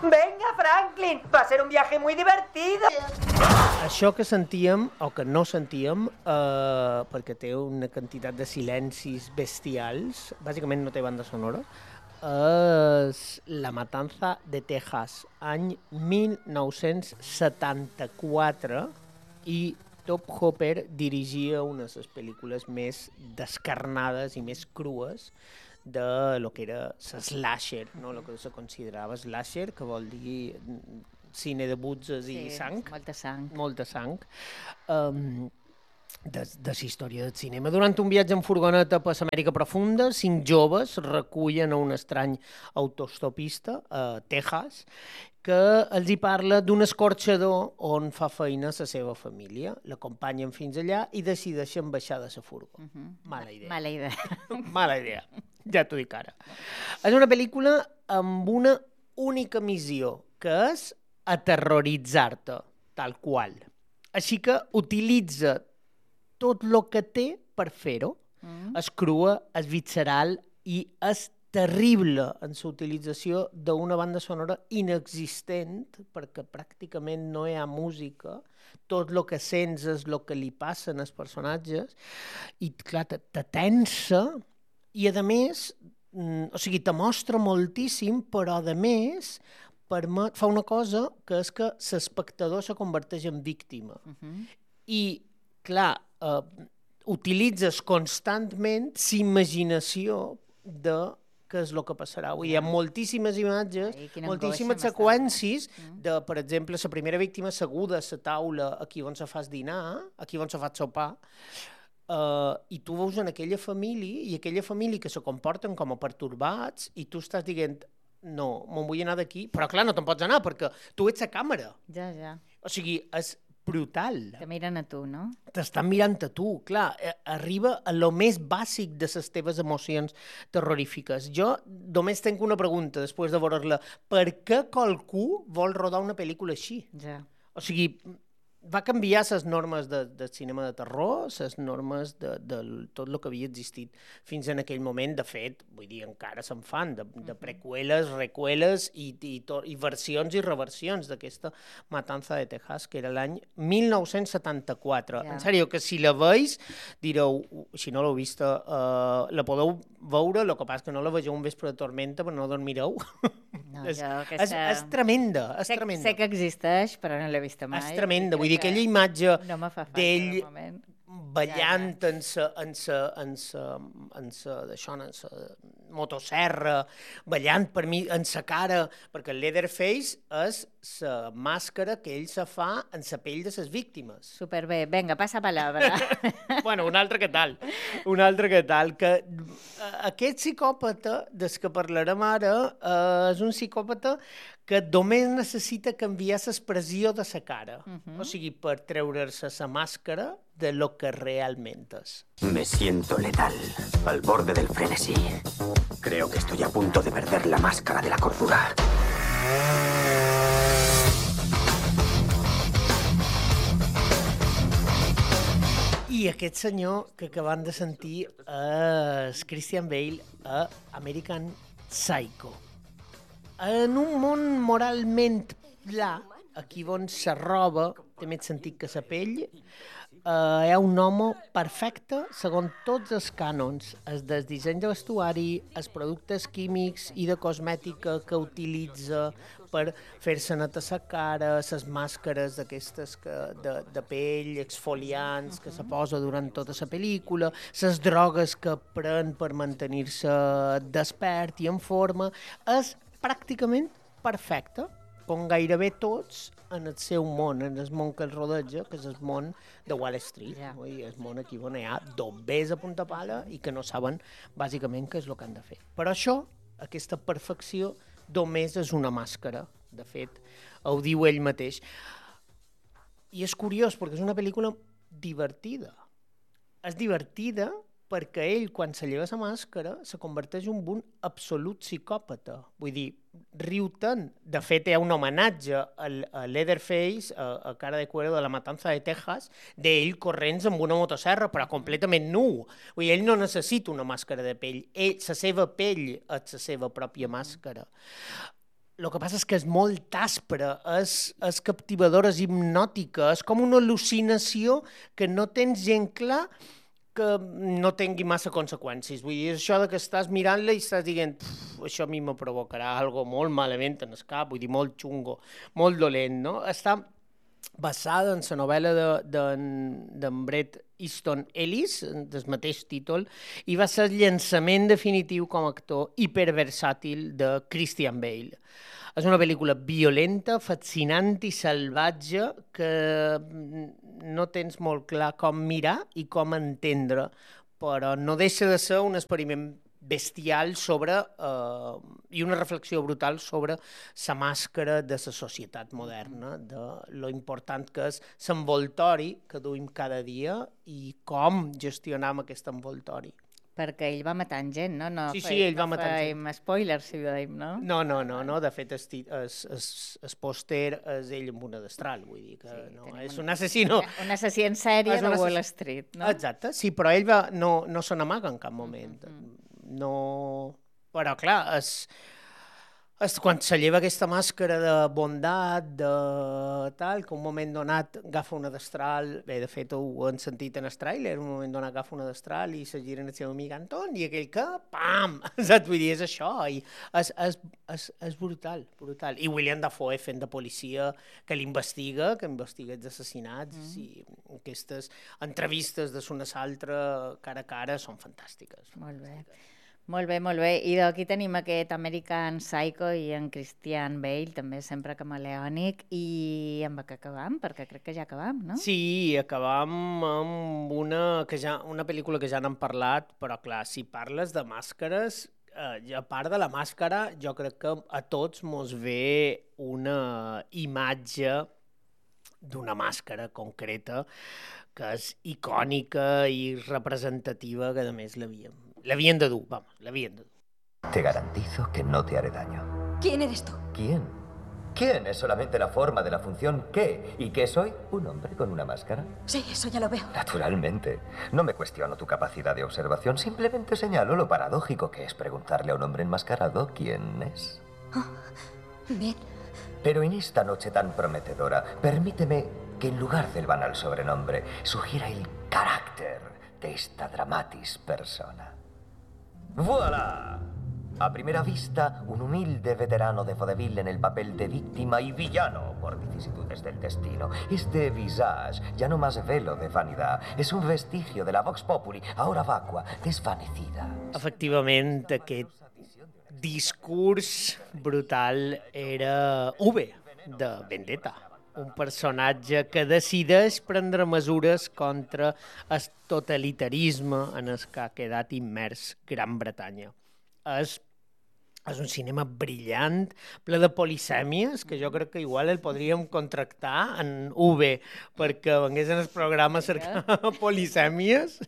Venga, Franklin, va a ser un viaje muy divertido. Això que sentíem, o que no sentíem, perquè té una quantitat de silencis bestials, bàsicament no té banda sonora, és La Matanza de Texas, any 1974, i Top Hopper dirigia una de les pel·lícules més descarnades i més crues de lo que era slasher, no? Lo que se considerava slasher, que vol dir cine de butzes i sang. Molta sang. Molta sang. De la història del cinema. Durant un viatge en furgoneta per l'Amèrica profunda, 5 joves recullen a un estrany autostopista a Texas que els hi parla d'un escorxador on fa feina la seva família. L'acompanyen fins allà i decideixen baixar de la furgo. Mala idea. Mala idea. Mala idea. Ja t'ho dic ara. És una pel·lícula amb una única missió, que és aterroritzar-te, tal qual. Així que utilitza tot el que té per fer-ho. És crua, és visceral i és terrible en la utilització d'una banda sonora inexistent, perquè pràcticament no hi ha música. Tot el que sents és el que li passen als personatges i, clar, te tensa i, a més, o sigui, te mostra moltíssim, però, a més, fa una cosa que és que l'espectador se converteix en víctima. I, clar, utilitzes constantment l'imaginació de què és el que passarà. Hi ha moltíssimes imatges, moltíssimes seqüències de, per exemple, la primera víctima asseguda a la taula aquí on se fa dinar, aquí on se fa sopar, i tu veus en aquella família, i aquella família que se comporten com a pertorbats, i tu estàs dient, no, me'n vull anar d'aquí, però clar, no te'n pots anar, perquè tu ets a càmera. Ja. O sigui, és brutal. Te miren a tu, no? T'estan mirant a tu, clar. Arriba a lo més bàsic de les teves emocions terrorífiques. Jo només tenc una pregunta després de veure-la. Per què qualcú vol rodar una pel·lícula així? Ja. O sigui, va canviar les normes del cinema de terror, les normes de tot el que havia existit fins en aquell moment. De fet, vull dir, encara se'n fan de preqüeles, reqüeles i versions i reversions d'aquesta Matanza de Texas, que era l'any 1974. En sèrio, que si la veus, direu, si no l'heu vista, la podeu veure, el que passa que no la vegeu un vespre de tormenta, però no dormireu. No, és tremenda, és tremenda. Sé que existeix, però no l'he vista mai. És tremenda, vull dir, aquella imatge d'ell ballant en sa motosserra, ballant per mi en sa cara, perquè el Leatherface és la màscara que ell se fa en la pell de les víctimes. Superbé, vinga, passa palabra. Bueno, un altre que tal, que aquest psicòpata, des que parlarem ara, és un psicòpata que només necessita canviar l'expressió de la cara, o sigui, per treure-se la màscara de lo que realment és. Me siento letal, al borde del frenesí. Creo que estoy a punto de perder la máscara de la cordura. I aquest senyor que acabem de sentir és Christian Bale a American Psycho. En un món moralment pla, aquí on la roba té més sentit que la pell, hi ha un home perfecte segons tots els cànons, el del disseny de vestuari, els productes químics i de cosmètica que utilitza per fer-se netar la cara, les màscares d'aquestes de pell, exfoliants, que se posa durant tota la pel·lícula, les drogues que pren per mantenir-se despert i en forma, és pràcticament perfecte, com gairebé tots en el seu món, en el món que el rodeja, que és el món de Wall Street, el món aquí on hi ha dobbers a punta pala i que no saben bàsicament què és el que han de fer. Però això, aquesta perfecció, només és una màscara, de fet, ho diu ell mateix. I és curiós, perquè és una pel·lícula divertida. És divertida perquè ell, quan se lleva la màscara, se converteix en un absolut psicòpata. Vull dir, riu tant. De fet, hi ha un homenatge a Leatherface, a Cara de Cuero de la Matanza de Texas, d'ell corrents amb una motosserra, però completament nu. Vull dir, ell no necessita una màscara de pell. La seva pell és la seva pròpia màscara. El que passa és que és molt àspera, és captivadora, és hipnòtica, és com una al·lucinació que no tens gent clar que no tingui massa conseqüències. Vull dir, és això de que estàs mirant-la i estàs dient això a mi me provocarà algo molt malament en el cap, vull dir, molt xungo, molt dolent, no? Està basada en la novel·la d'en Bret Easton Ellis, del mateix títol, i va ser el llançament definitiu com a actor hiperversàtil de Christian Bale. És una pel·lícula violenta, fascinant i salvatge que no tens molt clar com mirar i com entendre, però no deixa de ser un experiment bestial sobre i una reflexió brutal sobre la màscara de la societat moderna, de lo important que és l'envoltori que duim cada dia i com gestionam aquest envoltori. Perquè ell va matant gent, no? Sí, ell va matant gent. No fèiem spoilers, si ho dèiem, no? No. De fet, el pòster és ell amb una destral, vull dir que no, és un assassino. Un assassí en sèrie de Wall Street, no? Exacte, sí, però ell no se n'amaga en cap moment. No... Però, clar, quan se lleva aquesta màscara de bondat, de tal, que un moment donat agafa una destral, bé, de fet ho han sentit en el tràiler, un moment donat agafa una destral i se gira en el seu amic Anton i aquell que, pam! Saps? Vull dir, és això, i és brutal. I William Dafoe fent de policia que l'investiga, els assassinats, i aquestes entrevistes de l'un a l'altre, cara a cara, són fantàstiques. Molt bé. I d'aquí tenim aquest American Psycho i en Christian Bale, també sempre camaleònic, i amb què acabam? Perquè crec que ja acabam, no? Sí, acabam amb una pel·lícula que ja n'hem parlat, però clar, si parles de màscares, a part de la màscara, jo crec que a tots mos ve una imatge d'una màscara concreta que és icònica i representativa, que a més l'havien de dur. Te garantizo que no te haré daño. ¿Quién eres tú? ¿Quién? ¿Quién? Es solamente la forma de la función ¿qué? ¿Y qué soy? ¿Un hombre con una máscara? Sí, eso ya lo veo. Naturalmente. No me cuestiono tu capacidad de observación, simplemente señalo lo paradójico que es preguntarle a un hombre enmascarado quién es. Bien. Pero en esta noche tan prometedora, permíteme que en lugar del banal sobrenombre, sugiera el carácter de esta dramatis persona. ¡Voilà! A primera vista, un humilde veterano de vodevil en el papel de víctima y villano por vicisitudes del destino. Este visage, ya no más velo de vanidad, es un vestigio de la Vox Populi, ahora vacua, desvanecida. Efectivament, aquest discurs brutal era V, de Vendetta, un personatge que decideix prendre mesures contra el totalitarisme en el que ha quedat immers Gran Bretanya. És un cinema brillant, ple de polisèmies, que jo crec que igual el podríem contractar en V, perquè vengués en el programa a cercar polisèmies.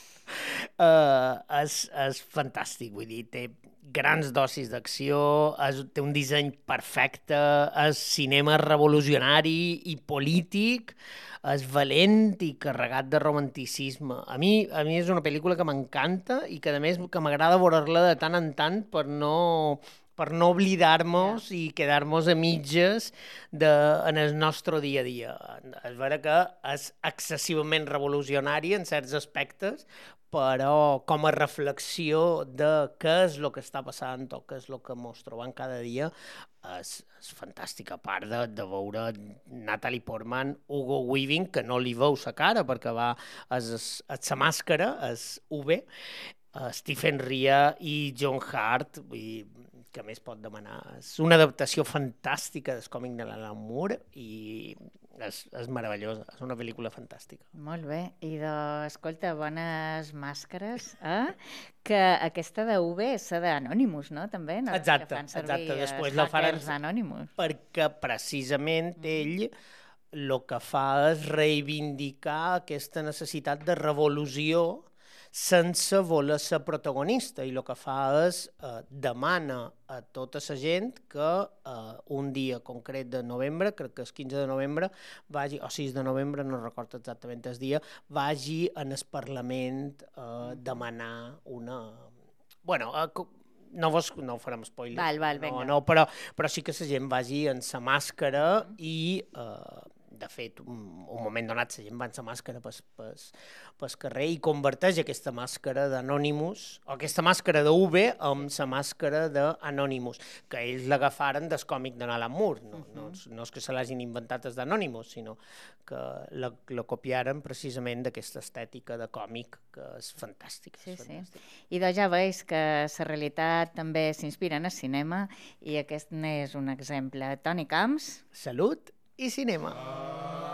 És fantàstic, vull dir, té grans dosis d'acció, té un disseny perfecte, és cinema revolucionari i polític, és valent i carregat de romanticisme. A mi és una pel·lícula que m'encanta i que, a més, que m'agrada veure-la de tant en tant per no oblidar-nos i quedar-nos a mitges en el nostre dia a dia. És vera que és excessivament revolucionari en certs aspectes, però com a reflexió de què és el que està passant o què és el que ens trobem cada dia, és fantàstica, a part de veure Natalie Portman, Hugo Weaving, que no li veus la cara perquè és la màscara, és V, Stephen Rea i John Hart, vull dir, que més pot demanar. És una adaptació fantàstica del còmic de l'Alan Moore i és meravellosa, és una pel·lícula fantàstica. Molt bé, i escolta, bones màscares, que aquesta de V és d'Anonymous, no? També, no? Exacte, que fan servir després la faran d'Anonymous. Perquè precisament ell el que fa és reivindicar aquesta necessitat de revolució sense voler ser protagonista, i el que fa és demana a tota la gent que un dia concret de novembre, crec que és 15 de novembre, o 6 de novembre, no recordo exactament el dia, vagi en el Parlament a demanar una... Bueno, no ho farem spoiler. Val, vinga. No, però sí que la gent vagi amb la màscara i, de fet, un moment donat la gent va amb la màscara pel carrer i converteix aquesta màscara d'Anonymous, o aquesta màscara d'UV amb la màscara d'Anonymous, que ells l'agafaren del còmic de Alan Moore. No és que se l'hagin inventat els d'Anonymous, sinó que la copiaren precisament d'aquesta estètica de còmic, que és fantàstica. Sí. I doncs ja veus que la realitat també s'inspira en el cinema i aquest n'és un exemple. Toni Camps. Salut i cinema.